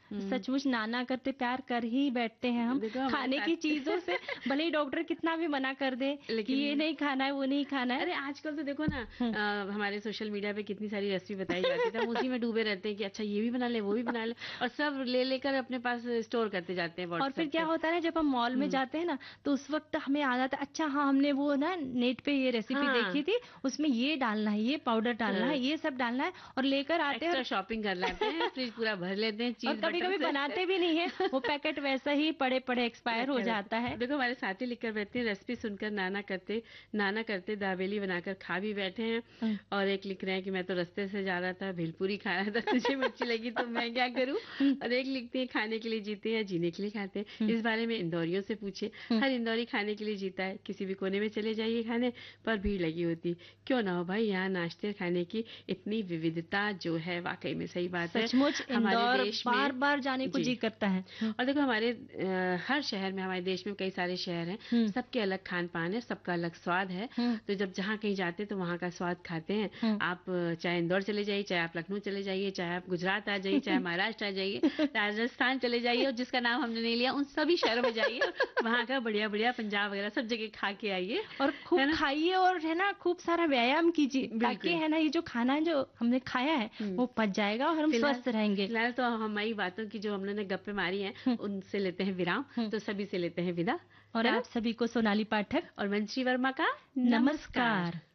सचमुच नाना करते प्यार कर ही बैठते हैं हम खाने की चीजों से। भले ही डॉक्टर कितना भी मना कर दे कि ये नहीं खाना है, वो नहीं खाना है। अरे आजकल तो देखो ना, हमारे सोशल मीडिया पे कितनी सारी रेसिपी बताई जाती है, हम उसी में डूबे रहते हैं कि अच्छा ये भी बना ले, वो भी बना ले, और सब ले लेकर अपने पास स्टोर करते जाते हैं व्हाट्सएप। और फिर क्या होता है ना, जब हम मॉल में जाते हैं ना, तो उस वक्त हमें याद आता है, अच्छा हाँ हमने वो ना नेट पे ये रेसिपी देखी थी, उसमें ये डालना है, ये पाउडर डालना है, ये सब डालना है, और लेकर आते हैं, एक्स्ट्रा शॉपिंग कर लेते हैं, फ्रिज पूरा भर लेते हैं चीज, और कभी कभी बनाते भी नहीं है, वो पैकेट वैसा ही पड़े पड़े एक्सपायर हो जाता है। देखो हमारे साथी लिखकर बैठते हैं, रेसिपी सुनकर नाना करते दाबेली बनाकर खा भी बैठे हैं। और एक लिख रहे हैं कि मैं तो रास्ते से जा रहा था, भेलपुरी खा रहा था, तुझे मिर्ची लगी तो मैं क्या करूं। और एक लिखते हैं, खाने के लिए जीते हैं, जीने के लिए खाते हैं। इस बारे में इंदौरियों से पूछे, हर इंदौरी खाने के लिए जीता है, किसी भी कोने में चले जाइए खाने पर भीड़ लगी होती, क्यों ना हो भाई, यहाँ नाश्ते खाने की इतनी विविधता जो है, वाकई में सही बात है। सचमुच हमारे देश में बार बार जाने को जी करता है। और देखो हमारे हर शहर में, हमारे देश में कई सारे शहर हैं, सबके अलग खान पान है, सबका अलग स्वाद है। तो जब जहाँ कहीं जाते हैं तो वहाँ का स्वाद खाते हैं। आप चाहे इंदौर चले जाइए, चाहे आप लखनऊ चले जाइए, चाहे आप गुजरात आ जाइए, चाहे महाराष्ट्र आ जाइए, राजस्थान चले जाइए, और जिसका नाम हमने नहीं लिया उन सभी शहरों में जाइए, वहाँ का बढ़िया बढ़िया पंजाब वगैरह सब जगह खा के आइए, और खूब खाइए, और है ना खूब सारा व्यायाम कीजिए, ताकि है ना ये जो खाना है जो हमने खाया है वो पच जाएगा और हम स्वस्थ रहेंगे। फिलहाल तो हमारी बातों की जो हम लोगों ने गप्पे मारी हैं उनसे लेते हैं विराम, तो सभी से लेते हैं विदा। और आप सभी को सोनाली पाठक और मंशी वर्मा का नमस्कार।